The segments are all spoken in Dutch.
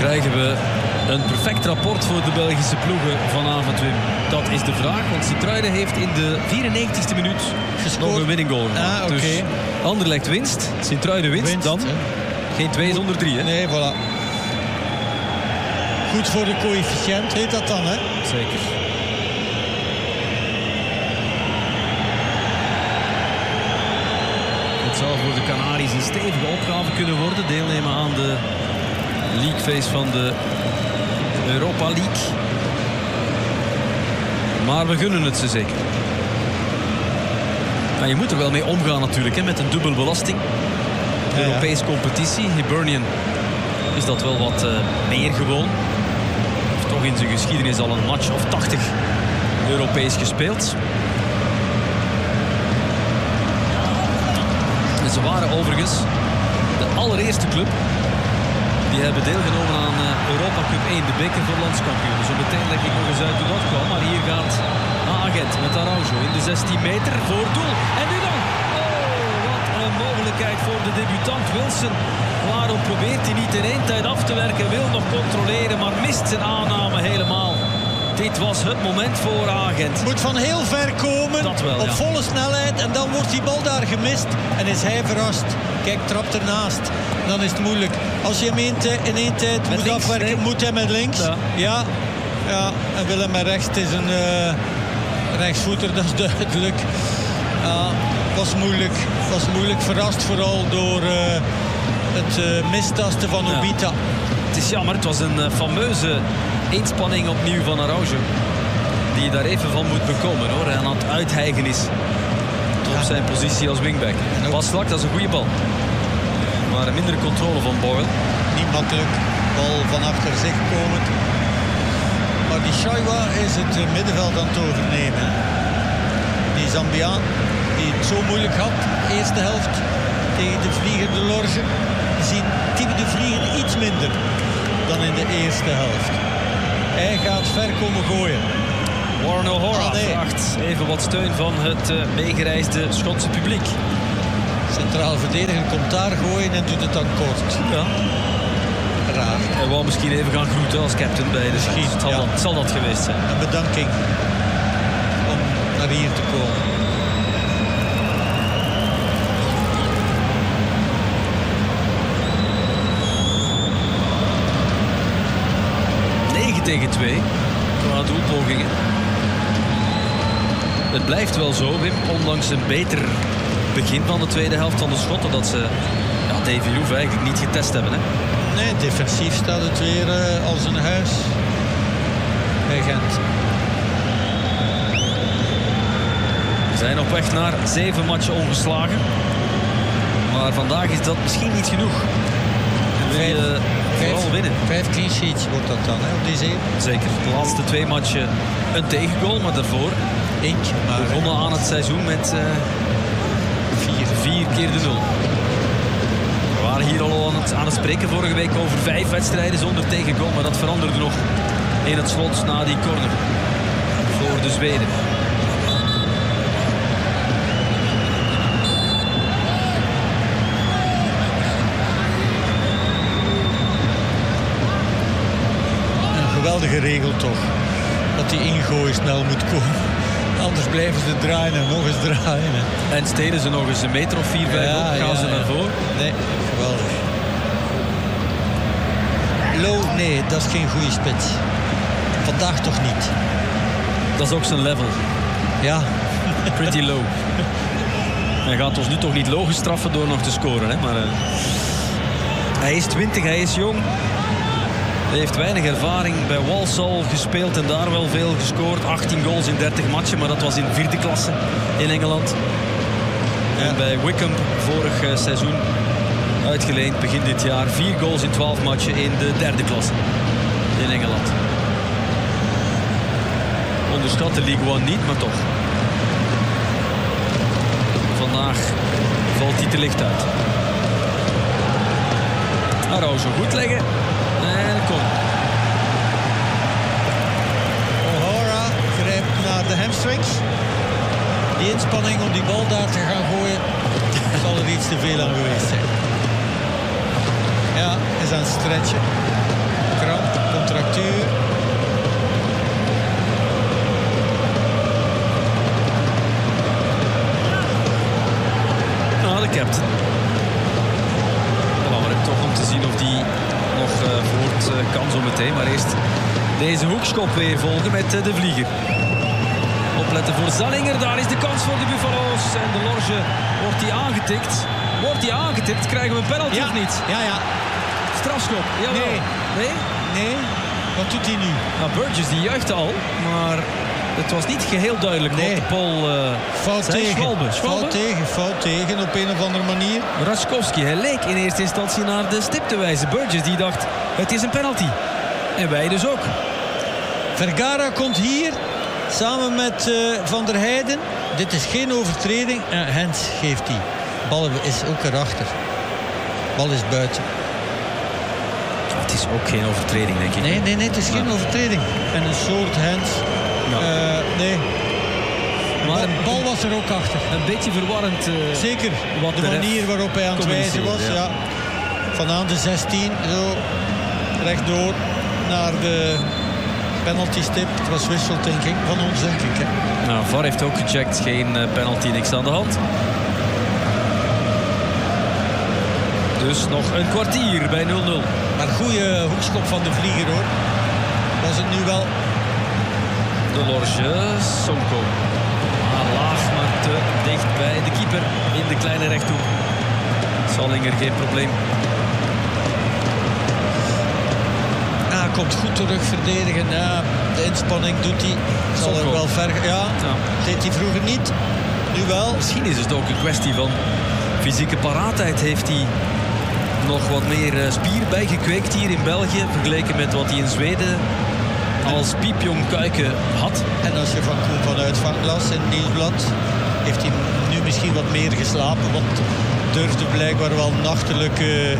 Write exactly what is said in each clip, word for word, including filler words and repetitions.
Krijgen we een perfect rapport voor de Belgische ploegen vanavond, Wim? Dat is de vraag, want Sint-Truiden heeft in de vierennegentigste minuut gescoord. Nog een winning goal gemaakt. Ah, okay. Dus Anderlecht winst, Sint-Truiden winst, winst, dan hè. geen twee zonder drie. Hè? Nee, voilà. Goed voor de coëfficiënt heet dat dan, hè? Zeker. Het zou voor de Canaries een stevige opgave kunnen worden. Deelnemen aan de Leagueface van de Europa League. Maar we gunnen het ze zeker. Nou, je moet er wel mee omgaan natuurlijk, hè, met een dubbele belasting. Ja, ja. Europese competitie. Hibernian is dat wel wat uh, meer gewoon. Heeft toch in zijn geschiedenis al een match of tachtig Europees gespeeld. En ze waren overigens de allereerste club die hebben deelgenomen aan uh, Europa Cup één, de beker voor landskampioenen. Zo meteen leg ik nog eens uit hoe dat kwam. Maar hier gaat Agent met Araujo in de zestien meter voor doel. En nu dan? Oh, wat een mogelijkheid voor de debutant Wilson. Waarom probeert hij niet in één tijd af te werken? Wil nog controleren, maar mist zijn aanname helemaal. Dit was het moment voor Agent. Moet van heel ver komen, Dat wel, op ja. volle snelheid. En dan wordt die bal daar gemist. En is hij verrast. Kijk, trapt ernaast. Dan is het moeilijk. Als je hem in, in één tijd Met moet links, afwerken, nee. moet hij met links. Ja. Ja, ja. En Willem met rechts. Het is een uh, rechtsvoeter, dat is duidelijk. Ja, was moeilijk. Was moeilijk. Verrast vooral door uh, het uh, mistasten van Ja. Obita. Het is jammer, het was een uh, fameuze inspanning opnieuw van Araujo. Die je daar even van moet bekomen, hoor. En aan het uithijgen is op Ja. zijn positie als wingback. En ook- Pas vlak, dat is een goede bal. Maar een mindere controle van Boyle. Niet makkelijk. Bal van achter zich komend. Maar die Shaiwa is het eh, middenveld aan het overnemen. Hè. Die Zambiaan, die het zo moeilijk had, eerste helft tegen de Vlieger de Lorge. We zien Tim de Vlieger iets minder dan in de eerste helft. Hij gaat ver komen gooien. Warren O'Hara Ah, nee. vraagt even wat steun van het uh, meegereisde Schotse publiek. Centraal verdediger komt daar gooien en doet het dan kort. Ja. Raar. Hij wou misschien even gaan groeten als captain bij de Misschien, Het zal, ja. dat, het zal dat geweest zijn. Een bedanking om naar hier te komen. negen tegen twee qua doelpogingen. Het blijft wel zo, Wim, ondanks een beter begin van de tweede helft van de Schotten, dat ze ja, Davy Loef eigenlijk niet getest hebben. Hè? Nee, defensief staat het weer uh, als een huis bij Gent. We zijn op weg naar zeven matchen ongeslagen. Maar vandaag is dat misschien niet genoeg. En wil je vooral Vijf, winnen. vijf clean sheets wordt dat dan, hè, op die zeven. Zeker. De laatste twee matchen een tegengoal, maar daarvoor Eentje, maar hè. begonnen aan het seizoen met uh, vier, vier keer de nul. We waren hier al aan het, aan het spreken vorige week over vijf wedstrijden zonder tegengoal, maar dat veranderde nog in het slot na die corner voor de Zweden. Een geweldige regel toch. Dat die ingooi snel moet komen. Anders blijven ze draaien en nog eens draaien. Hè. En steden ze nog eens een meter of vier, vijf op, gaan ja, ze ja. naar voren. Nee, geweldig. Low, nee, dat is geen goede spits. Vandaag toch niet. Dat is ook zijn level. Ja, Pretty low. Hij gaat ons nu toch niet logisch straffen door nog te scoren. Hè? Maar, uh, hij is twintig, hij is jong. Hij heeft weinig ervaring. Bij Walsall gespeeld en daar wel veel gescoord. achttien goals in dertig matchen, maar dat was in vierde klasse in Engeland. Ja. En bij Wycombe vorig uh, seizoen uitgeleend begin dit jaar. vier goals in twaalf matchen in de derde klasse in Engeland. Onderschat de League One niet, maar toch. Vandaag valt hij te licht uit. Araujo goed leggen. En kom. O'Hara grijpt naar de hamstrings. Die inspanning om die bal daar te gaan gooien, zal er iets te veel aan geweest zijn. Ja, is aan het stretchen. kramp, contractuur. Nou, de captain. Belangrijk toch om te zien of die nog uh, voort uh, kan zo meteen. Maar eerst deze hoekschop weer volgen met uh, de vlieger. Opletten voor Zallinger. Daar is de kans voor de Buffalo's. En de Lorge wordt die aangetikt. Wordt die aangetikt? Krijgen we een penalty Ja. of niet? Ja, ja. Strafschop. Jawel. Nee. Nee? Nee. Wat doet hij nu? Nou, Burgess die juichte al. Maar het was niet geheel duidelijk Nee. wat de Pol uh, Fout zei. tegen. Schwalbe. Schwalbe? Fout tegen. Fout tegen op een of andere manier. Raskowski, hij leek in eerste instantie naar de stip te wijzen. Burgess die dacht, het is een penalty. En wij dus ook. Vergara komt hier samen met uh, Van der Heijden. Dit is geen overtreding. En Hens geeft die. Bal is ook erachter. Bal is buiten. Het is ook geen overtreding, denk ik. Nee, nee, nee, het is geen Ja. overtreding. En een soort Hens. Ja. Uh, nee. Maar De een, bal was er ook achter. een beetje verwarrend. Uh, Zeker. wat De de ref manier waarop hij aan het wijzen was. communiceerde, Ja. ja. Van aan de zestien. Zo rechtdoor naar de penalty-stip. Het was wisselthinking van ons, denk ik. Hè. Nou, V A R heeft ook gecheckt. Geen uh, penalty, niks aan de hand. Dus nog een kwartier bij nul nul. Maar goede hoekschop van de vlieger, hoor. Was het nu wel. De Lorge, Sonko. Ah, laag, maar te dicht bij de keeper in de kleine rechthoek. Zallinger, geen probleem. Ja, komt goed terug verdedigen. Ja, de inspanning doet hij. Zal er wel ver. Ja, Ja. deed hij vroeger niet. Nu wel. Misschien is het ook een kwestie van fysieke paraatheid. Heeft hij nog wat meer uh, spier bijgekweekt hier in België, vergeleken met wat hij in Zweden als piepjong kuiken had. En als je van Koen van Uitvang las in het Nieuwsblad, heeft hij nu misschien wat meer geslapen. Want durfde blijkbaar wel nachtelijk uh, uh,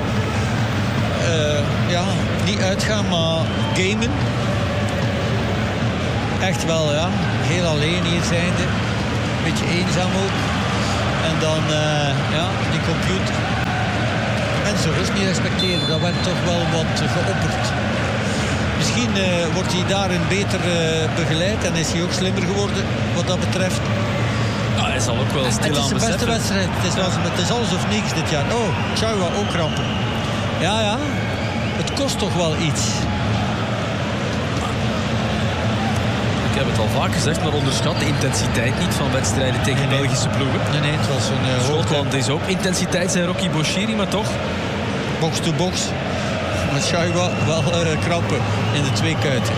ja, niet uitgaan, maar gamen. Echt wel, ja. Heel alleen hier zijnde. Beetje eenzaam ook. En dan, uh, ja, die computer. En zijn rust niet respecteren, dat werd toch wel wat geopperd. Misschien uh, wordt hij daarin beter uh, begeleid en is hij ook slimmer geworden wat dat betreft. Ja, hij zal ook wel Het stilaan is de beste beseffen. wedstrijd. Het is, wel- het is alles of niks dit jaar. Oh, Chauwa ook krampen. Ja, ja. Het kost toch wel iets. Ik heb het al vaak gezegd, maar onderschat de intensiteit niet van wedstrijden tegen Nee, nee. Belgische ploegen. Nee, nee, het was een uh, Schotland is ook intensiteit, zei Rocky Boshiri, maar toch. box-to-box. Met Chauwa wel uh, krampen in de twee kuiten.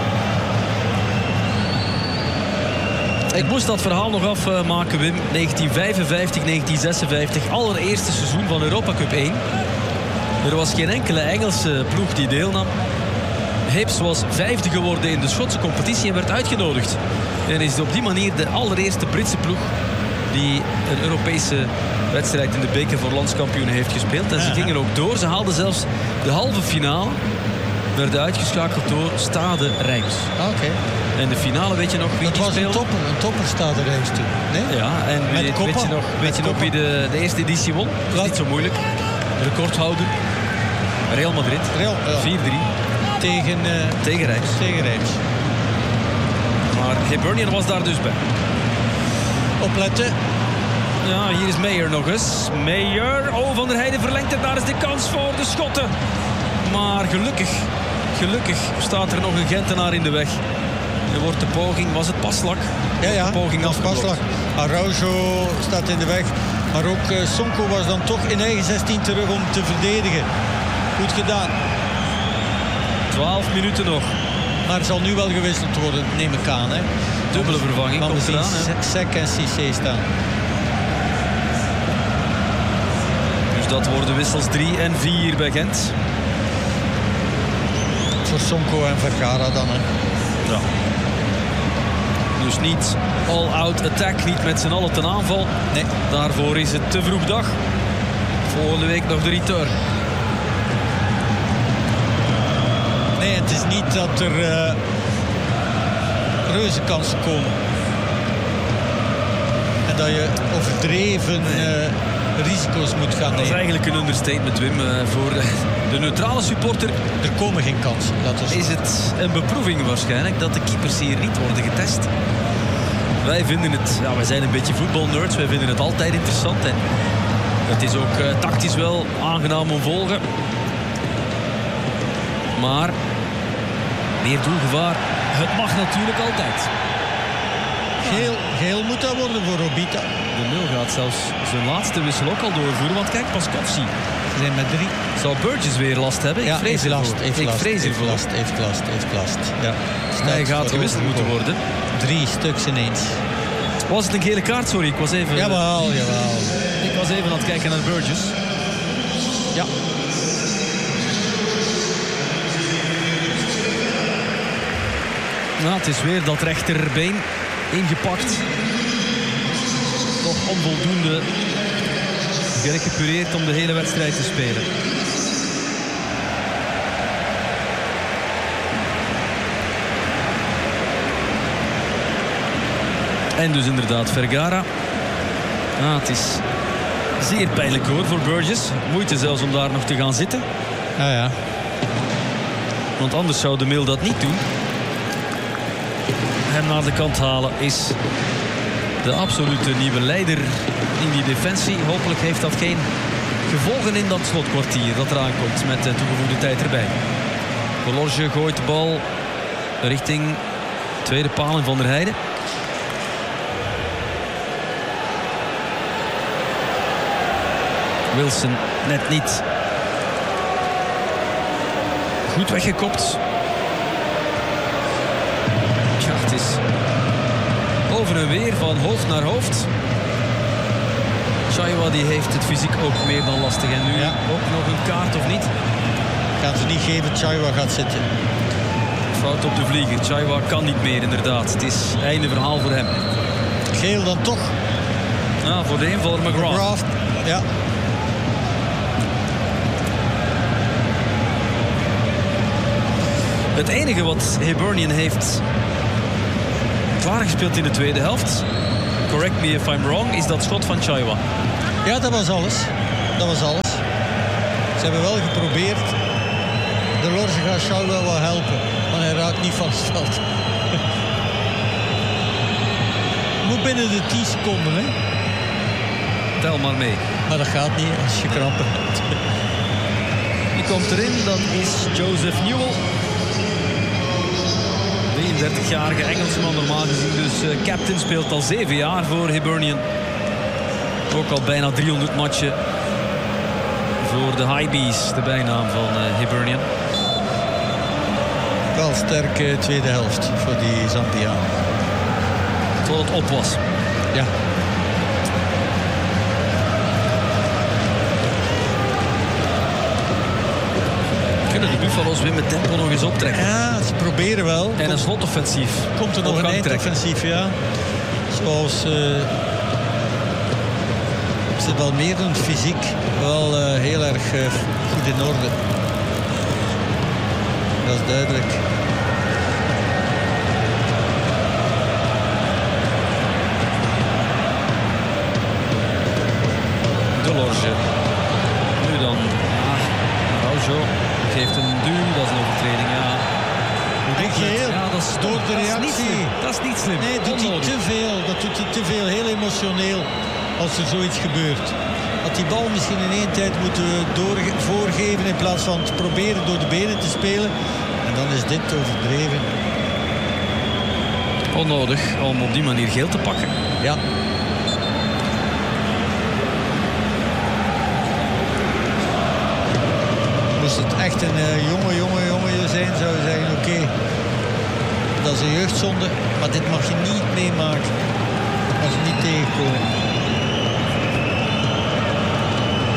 Ik moest dat verhaal nog afmaken, Wim. negentien vijfenvijftig, negentien zesenvijftig, allereerste seizoen van Europa Cup één. Er was geen enkele Engelse ploeg die deelnam. Hibs was vijfde geworden in de Schotse competitie en werd uitgenodigd. En is op die manier de allereerste Britse ploeg die een Europese wedstrijd in de beker voor landskampioenen heeft gespeeld. En ze Ja. gingen ook door. Ze haalden zelfs de halve finale. Werden uitgeschakeld door Stade Reims. Oké. Okay. En de finale, weet je nog wie Dat die was een speelde? topper. Een topper staat er eens toe. Nee? Ja, en Met weet, Koppa. weet je nog, weet Met je nog Koppa. wie de, de eerste editie won? Dat is Wat? niet zo moeilijk. Recordhouder. Real Madrid. Real, ja. vier drie Tegen, uh, tegen Reims. tegen Reims. Maar Hibernian was daar dus bij. Opletten. Ja, hier is Meijer nog eens. Meijer. Oh, Van der Heijden verlengt het. Daar is de kans voor de Schotten. Maar gelukkig, gelukkig staat er nog een Gentenaar in de weg. Er wordt de poging, was het Paslak? Ja, ja. De poging dat is afgeblokt. Paslak. Araujo staat in de weg. Maar ook uh, Sonko was dan toch in eigen zestien terug om te verdedigen. Goed gedaan. twaalf minuten nog. Maar zal nu wel gewisseld worden, neem ik aan. Hè. Dubbele vervanging Want we komt zien eraan. hè. Sek en Cissé staan. Dus dat worden wissels drie en vier bij Gent. Voor Sonko en Vergara dan. Hè. Ja. Dus niet all-out attack, niet met z'n allen ten aanval. Nee. Daarvoor is het te vroeg dag. Volgende week nog de return. Nee, het is niet dat er uh, reuze kansen komen. En dat je overdreven uh, risico's moet gaan Dat is nemen. eigenlijk een understatement, Wim. Uh, voor, uh, de neutrale supporter Er komen geen kansen. Dat is is het een beproeving waarschijnlijk dat de keepers hier niet worden getest. Wij vinden het, ja, wij zijn een beetje voetbalnerds, wij vinden het altijd interessant. En het is ook uh, tactisch wel aangenaam om volgen. Maar meer doelgevaar, het mag natuurlijk altijd. Geel, geel moet dat worden voor Obita. De nul gaat zelfs zijn laatste wissel ook al doorvoeren. Want kijk, Paskowski. Ze zijn met drie. Zal Burgess weer last hebben? Ik Ja, vrees heeft last, ervoor. heeft Ik last, vrees heeft ervoor. last, heeft last, heeft last. Ja. Hij gaat voor gewisseld moeten overgekomen. worden. Drie stuks ineens. Was het een gele kaart? Sorry, ik was even... Jawel, jawel. Ik was even aan het kijken naar Burgess. Ja. Nou, het is weer dat rechterbeen ingepakt. Toch onvoldoende gerecupereerd om de hele wedstrijd te spelen. En dus inderdaad Vergara. Ah, het is zeer pijnlijk hoor voor Burgess. Moeite zelfs om daar nog te gaan zitten. Ja, ja. Want anders zou de Mil dat niet doen. Hem naar de kant halen is de absolute nieuwe leider in die defensie. Hopelijk heeft dat geen gevolgen in dat slotkwartier dat eraan komt met de toegevoegde tijd erbij. Delorge gooit de bal richting tweede paal in Van der Heijden. Wilson net niet goed weggekopt. Ja, het is over en weer van hoofd naar hoofd. Chaiwa die heeft het fysiek ook meer dan lastig. En nu Ja. ook nog een kaart of niet? Gaan ze niet geven, Chaiwa gaat zitten. Fout op de vlieger. Chaiwa kan niet meer inderdaad. Het is einde verhaal voor hem. Geel dan toch. Nou, voor de invaller McGrath. Graft, ja. Het enige wat Hibernian heeft klaargespeeld in de tweede helft, correct me if I'm wrong, is dat schot van Chaiwa. Ja, dat was alles. Dat was alles. Ze hebben wel geprobeerd. De Lorge gaat Chaiwa wel helpen. Maar hij raakt niet van het veld. Moet binnen de tien seconden, hè. Tel maar mee. Maar dat gaat niet als je krampen hebt. Die komt erin, dat is Joseph Newell. drieëndertigjarige Engelsman normaal gezien. Dus uh, captain, speelt al zeven jaar voor Hibernian. Ook al bijna driehonderd matchen voor de Highbees, de bijnaam van uh, Hibernian. Wel sterke tweede helft voor die Zambiaan. Tot het op was. Ja. Kunnen de Buffalo's weer met tempo nog eens optrekken? Ja, ze proberen wel. En een slotoffensief. Komt er nog op een gang trekken. eindoffensief, ja. Zoals... Uh, zit wel meer dan fysiek. Wel uh, heel erg uh, goed in orde. Dat is duidelijk. Delorge. Nu dan. Ah, Araujo geeft een duw. Dat is een overtreding, ja. En geel. Ja, dat is Door de dat is niet reactie. slim. Dat is niet slim. Nee, doet hij Onnodig. te veel. Dat doet hij te veel. Heel emotioneel als er zoiets gebeurt. Had die bal misschien in één tijd moeten doorge- voorgeven in plaats van te proberen door de benen te spelen. En dan is dit overdreven. Onnodig om op die manier geel te pakken. Ja. Moest het echt een uh, jonge, jonge, jonge zijn, zou je zeggen, oké. Okay, dat is een jeugdzonde, maar dit mag je niet meemaken. Als je niet tegenkomen.